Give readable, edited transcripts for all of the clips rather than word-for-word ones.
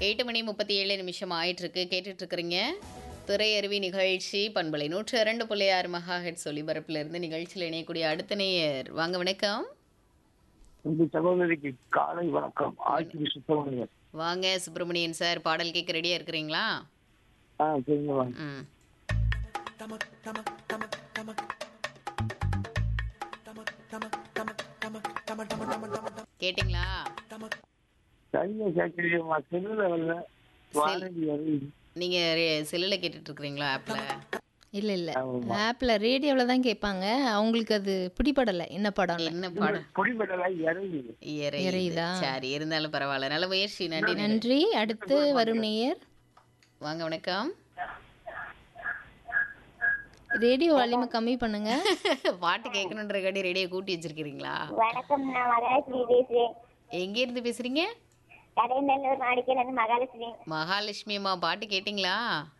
8:37 ஆயிட்டிருக்கு. கேட்டுட்டு இருக்கிறீங்க திரையருவி நிகழ்ச்சி பண்பலை 102.6 மெகாஹெர்ட்ஸ் ஒலிபரப்பிலிருந்து நிகழ்ச்சியில் இணையக்கூடிய அடுத்த நேயர். வாங்க, வணக்கம். இந்த சகோதரிக்கு காலை வணக்கம். ஆட்சி சுப்பிரமணியன். வாங்க சுப்பிரமணியன் சார், பாடல் கேட்க ரெடியா இருக்கிறீங்களா? சரிங்க வாங்க. ம் கேட்டிங்களா? சரியா கேட்கலையம்மா, செல்லுல வரல. வானதி வருது. நீங்க செல்லுல கேட்டுட்டு இருக்கிறீங்களா? ஆப்ல இல்ல ஆமா. ஆப்ல ரேடியோவில் தான் கேட்பாங்க. அவங்களுக்கு அது பிடிபடலை என்ன படம். என்ன பாடம்? பொடிபட்டலா இறங்கி இறையுதா? சரி, இருந்தாலும் பரவாயில்ல. நல்ல முயற்சி, நன்றி. நன்றி. அடுத்து வரும் நேயர். வாங்க, வணக்கம். ரேடியோ வால்யூமை கம்மி பண்ணுங்க. பாட்டு கேட்கணுன்றக்காண்டி ரேடியோ கூட்டி வச்சிருக்கீங்களா? வணக்கம், நான் மகாலட்சுமி பேசுறேன். எங்க இருந்து பேசுறீங்க? கடைநல்லூர் மாடிக்கையில இருந்து மகாலட்சுமி. மகாலட்சுமி அம்மா, பாட்டு கேட்டிங்களா?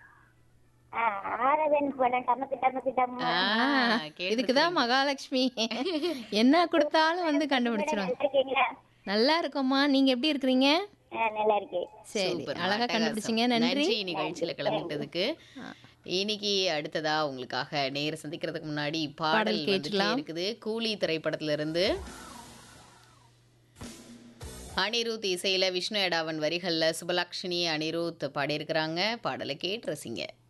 ஆரவன் போன டமக்கு டமக்கு டம்மு. இதுக்கு தான் மகாலட்சுமி என்ன கொடுத்தாலும் வந்து கண்டுபிடிச்சிருவாங்க. நல்லா இருக்கீங்களா? நல்லா இருக்கோம்மா, நீங்க எப்படி இருக்கிறீங்க? நல்லா இருக்கேன். சரி, சூப்பர், அழகா அட்டகாசம். கண்டுபிடிச்சிங்க. நன்றி. நிகழ்ச்சியில கலந்துட்டதுக்கு. இன்னைக்கு அடுத்ததா உங்களுக்காக நேர சந்திக்கிறதுக்கு முன்னாடி பாடல் பாடல் வந்துட்டே கேட்கலாம். இருக்குது. கூலி திரைப்படத்துல இருந்து அனிருத் இசையில விஷ்ணு எடாவன் வரிகள்ல சுபலக்ஷ்மி அனிருத் பாடியிருக்கிறாங்க. பாடலை கேட்டு ரசிங்க.